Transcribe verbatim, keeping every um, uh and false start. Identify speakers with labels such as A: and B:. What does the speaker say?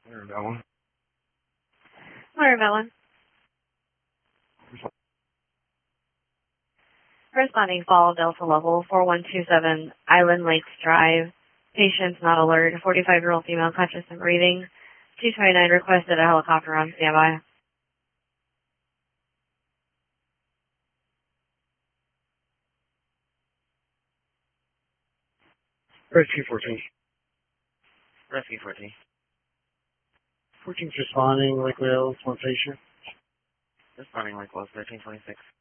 A: Heard that one.
B: Heard that one. Responding fall Delta level four one two seven Island Lakes Drive. Patients not alert. forty-five-year-old female conscious and breathing. two twenty-nine requested a helicopter on standby.
A: Rescue fourteen.
C: Rescue fourteen.
A: fourteen's responding, Lake Wales, one patient.
C: Responding Lake Wales, thirteen twenty-six.